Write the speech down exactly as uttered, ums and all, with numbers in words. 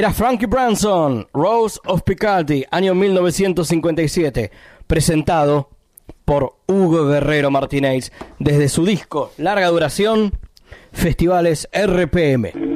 Era Frankie Branson, Rose of Picardy, año mil novecientos cincuenta y siete, presentado por Hugo Guerrero Martínez desde su disco larga duración, Festivales R P M.